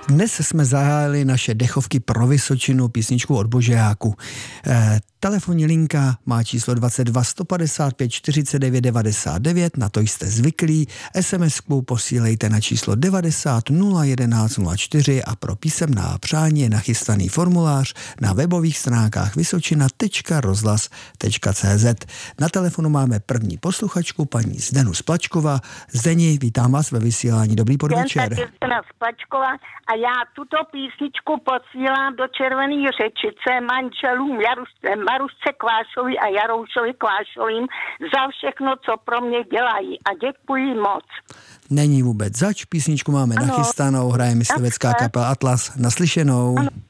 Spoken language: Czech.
Dnes jsme zahájili naše dechovky pro Vysočinu písničku od Božejáku. Telefonní linka má číslo 22 155 49 99, na to jste zvyklí. SMS-ku posílejte na číslo 90 011 04 a pro písemná přání je nachystaný formulář na webových stránkách vysočina.rozhlas.cz. Na telefonu máme první posluchačku, paní Zdenu Splačková. Zdeni, vítám vás ve vysílání. Dobrý podvečer. Zdena Splačková a já tuto písničku posílám do Červený Řečice manželům Marušce Kvášovi a Jaroušovi Kvášovým za všechno, co pro mě dělají. A děkuji moc. Není vůbec zač, písničku máme nachystanou, hraje myslivecká kapela Atlas. Naslyšenou. Ano.